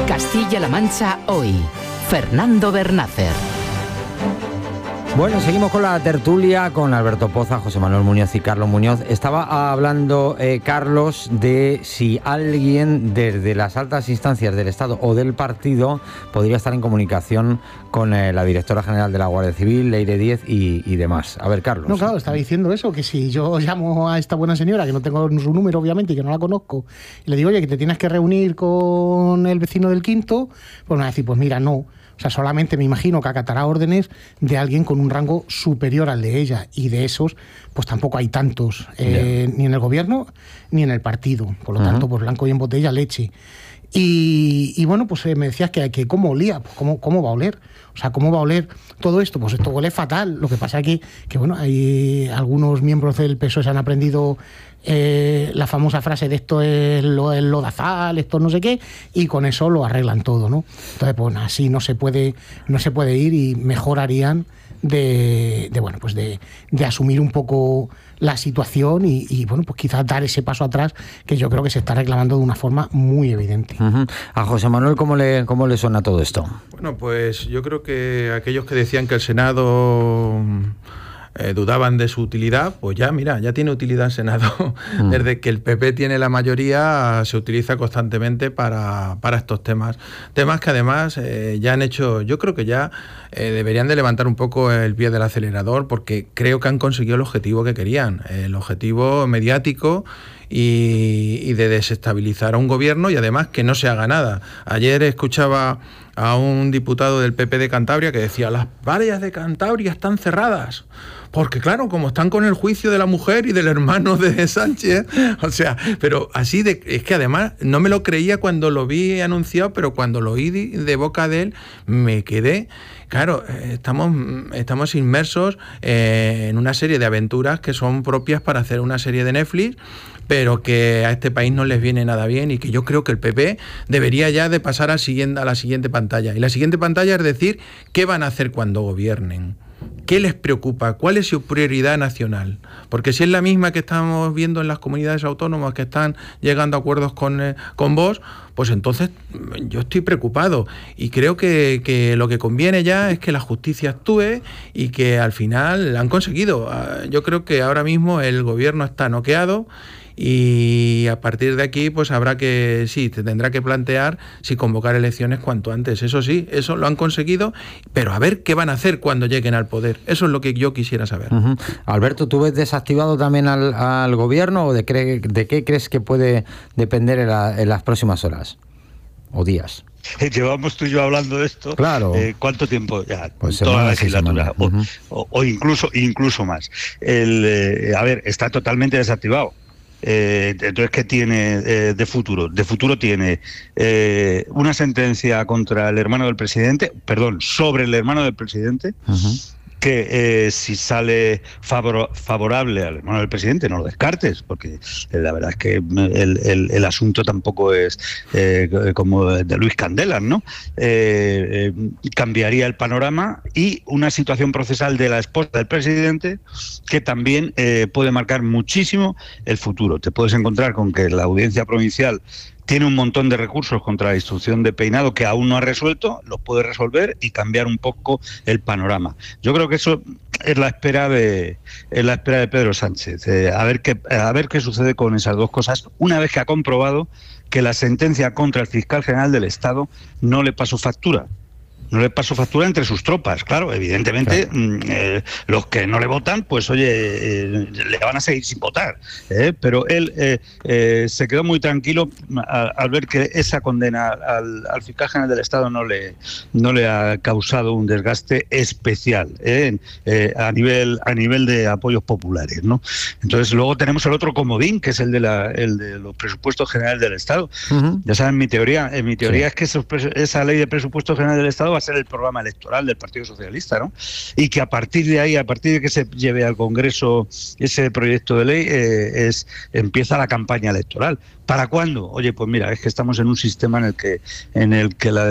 Castilla-La Mancha hoy. Fernando Bernácer. Bueno, seguimos con la tertulia con Alberto Poza, José Manuel Muñoz y Carlos Muñoz. Estaba hablando, Carlos, de si alguien desde las altas instancias del Estado o del partido podría estar en comunicación con la directora general de la Guardia Civil, Leire Díez y demás. A ver, Carlos. No, claro, estaba diciendo eso, que si yo llamo a esta buena señora, que no tengo su número obviamente y que no la conozco, y le digo, oye, que te tienes que reunir con el vecino del quinto, pues me va a decir, pues mira, no. O sea, solamente me imagino que acatará órdenes de alguien con un rango superior al de ella. Y de esos, pues tampoco hay tantos, ni en el gobierno ni en el partido. Por lo tanto, pues blanco y en botella, leche. Y bueno, pues me decías que cómo olía, pues cómo va a oler. O sea, ¿cómo va a oler todo esto? Pues esto huele fatal. Lo que pasa es que bueno, hay algunos miembros del PSOE se han aprendido la famosa frase de esto es el lodazal, esto no sé qué, y con eso lo arreglan todo, ¿no? Entonces, pues así no se puede ir, y mejor harían de asumir un poco la situación y bueno, pues quizás dar ese paso atrás que yo creo que se está reclamando de una forma muy evidente. A José Manuel, ¿cómo le suena todo esto? Bueno, pues yo creo que aquellos que decían que el Senado dudaban de su utilidad, pues ya, mira, ya tiene utilidad el Senado. Desde que el PP tiene la mayoría, se utiliza constantemente para estos temas. Temas que además ya han hecho, yo creo que ya deberían de levantar un poco el pie del acelerador, porque creo que han conseguido el objetivo que querían, el objetivo mediático y de desestabilizar a un gobierno y además que no se haga nada. Ayer escuchaba a un diputado del PP de Cantabria que decía, las vallas de Cantabria están cerradas, porque claro, como están con el juicio de la mujer y del hermano de Sánchez, o sea, pero así es que además no me lo creía cuando lo vi anunciado, pero cuando lo oí de boca de él, me quedé. Claro, estamos inmersos en una serie de aventuras que son propias para hacer una serie de Netflix, pero que a este país no les viene nada bien, y que yo creo que el PP debería ya de pasar a la siguiente pantalla. Y la siguiente pantalla es decir, ¿qué van a hacer cuando gobiernen? ¿Qué les preocupa? ¿Cuál es su prioridad nacional? Porque si es la misma que estamos viendo en las comunidades autónomas que están llegando a acuerdos con Vox, pues entonces yo estoy preocupado y creo que lo que conviene ya es que la justicia actúe y que al final la han conseguido. Yo creo que ahora mismo el gobierno está noqueado y a partir de aquí pues se tendrá que plantear si convocar elecciones cuanto antes. Eso sí, eso lo han conseguido, pero a ver qué van a hacer cuando lleguen al poder. Eso es lo que yo quisiera saber. Alberto, ¿tú ves desactivado también al gobierno o de qué crees que puede depender en las próximas horas o días? Llevamos tú y yo hablando de esto. Claro. ¿Cuánto tiempo? Ya, pues toda la legislatura. O incluso más. Está totalmente desactivado. Entonces, ¿qué tiene de futuro? De futuro tiene una sentencia contra el hermano del presidente, sobre el hermano del presidente, que si sale favorable al hermano del presidente, no lo descartes, porque la verdad es que el asunto tampoco es como de Luis Candelas, ¿no? Cambiaría el panorama, y una situación procesal de la esposa del presidente que también puede marcar muchísimo el futuro. Te puedes encontrar con que la audiencia provincial tiene un montón de recursos contra la instrucción de Peinado que aún no ha resuelto, los puede resolver y cambiar un poco el panorama. Yo creo que eso es la espera de Pedro Sánchez. A ver qué sucede con esas dos cosas, una vez que ha comprobado que la sentencia contra el fiscal general del Estado no le pasó factura. No le pasó factura entre sus tropas, claro, evidentemente. Claro. Los que no le votan, pues oye, le van a seguir sin votar, pero él se quedó muy tranquilo al ver que esa condena al fiscal general del Estado no le ha causado un desgaste especial a nivel de apoyos populares, ¿no? Entonces luego tenemos el otro comodín, que es el de los presupuestos generales del Estado. Ya saben, mi teoría es que esa ley de presupuestos generales del Estado va a ser el programa electoral del Partido Socialista, ¿no? Y que a partir de ahí, a partir de que se lleve al Congreso ese proyecto de ley, empieza la campaña electoral. ¿Para cuándo? Oye, pues mira, es que estamos en un sistema en el que la